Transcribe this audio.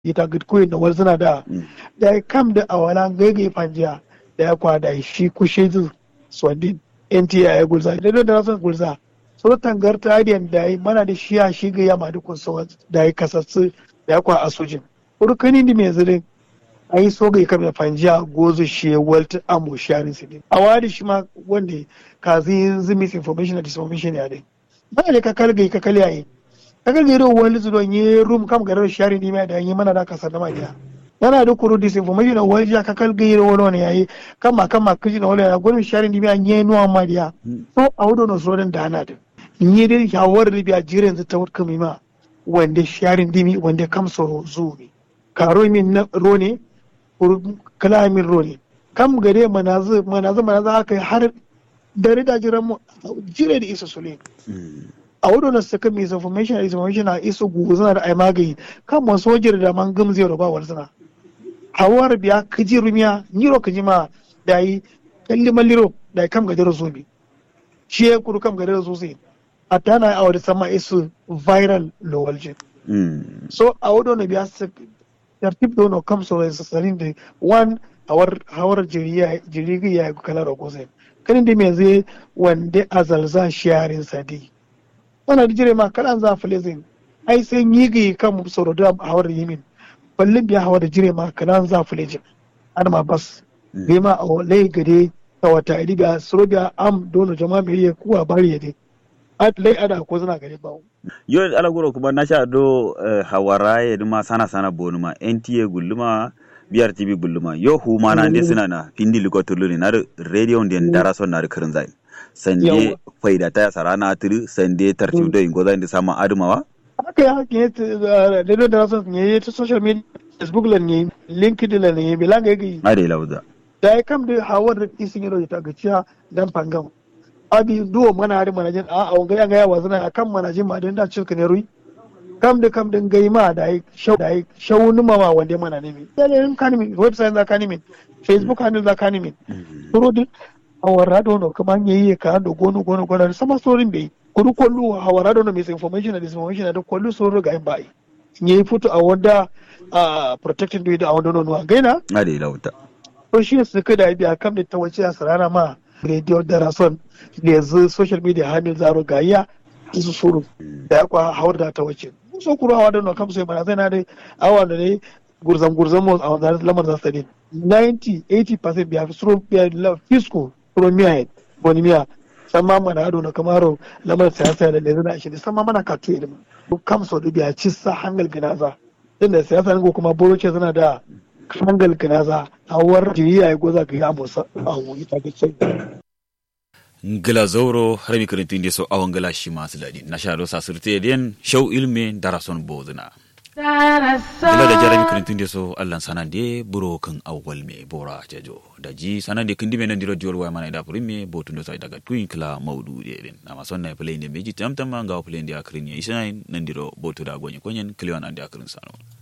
ita gudkuyin da wasu na da ya kam da awalan gaigai fanjiya da ya kwada shi kushe zu swadin NTI ya gulza da rasun gulza so tangarta adiyan da yi mana da shiya shi ga yama dukkan so da ya kasatsu da ya kwa asujin urkanin da mai zirin a yi so ga kam da fanjiya gozu shi walt amo sharing sidin a wadi shi ma wanda kazi zimis information da disinformation ya dai ba da ka kalgai ka kalli yayi kaga gero wani zuwa yi room kam garar shari ne mai da yi mana da kasar da magiya yana da kuru disinformation da wani ya kakal gero wani yayi kama kaji na wani ya gurin shari ne mai yi nuwa magiya so a wudo na so da ana da yi da shawar ribiya jiran zata wutka mai ma wanda sharin dimi wanda kam soro zuwi karo min na rone kala min rone kam gare manazu haka har dare da jiran mu jire da isa sule a wadanda suka misinformation a iso guzuna da ai magayi kan masu wajen da man gamzai da ba wani suna hawar biya kaji rumiya niro kaji ma da yi kalli malliro da kam gadar zobe shi ya kuru kam gadar zobe a tana a wadda sama iso viral lowaljin so a wadanda biya su tartib da wani kam sauran sassarin da one hawar jirigi ya yi kalar ragozai kanin da mai zai wanda a zalza sharing sadi wana da jire ma kalan za filizin ai sai yi ga kan sauro da hawar yimin ballin biya hawar da jire ma kalan za filizin an ma bas bai ma a walai gade ta wata idi biya suro biya am dono jama'a mai yi kuwa bari ya dai lai ada ko zana gare bawo yo alagoro kuma na sha do hawara ya duma sana bonuma NTA gulluma biyar TV gulluma yo huma na ndi suna na pindi likoturlu ne na radio ndin darason na karin zai sande faida ta sarana tiri sande tartibu da ingo zai sama adumawa haka ya ke da darason ne ta social media Facebook lan ne LinkedIn lan ne bilanga yake ade lauza da ya kam da hawar da isin yaro ta gaciya dan fangam abi duwo mana hari manajin a wanga ya wazana akan manajin ma dan da cirka ne rui kam din gaima da ai shau numa ma wanda mana ne mi yayin kanimi website za kanimi Facebook handle za kanimi turo din hawara do no kuma yayi ka do gono sama sorin bai kudu kollu hawara do no misinformation and disinformation da kollu soro ga bai yayi fito a wanda protecting do da wanda no gaina ade lauta to shi suka da biya kam da tawace a sarana ma radio da rason da yanzu social media handle zaro gayya su suru da ya kwa hawar da ta wace so kuro hawa da no kam sai mana sai na dai awa da ne gurzan mu a wannan lamar za su ne 90-80% biya suru biya fisco promiya bonimiya sama mana ado na kamaro lamar siyasa da lezu na shi sama mana katu ilimi kam so da biya ci sa hangal ginaza din da siyasa ne kuma boroce suna da hangal ginaza hawar jiriya ya goza ga ya musa a wuyi ta gace ngila zauro har mi kirin tinde so awan gala shi masu dadi na sha rosa sirte den show ilme darason bozuna ngila da jarami kirin tinde so allan sanande buro kan awwal me bora jajo daji sanande kindi men ndiro dior wa mana da prime botundo sai daga tuin kala maudu den amma sonna play ne meji tamtam nga play ndi akrin ya isai ndiro botu da gonye konyen kliwan andi akrin sano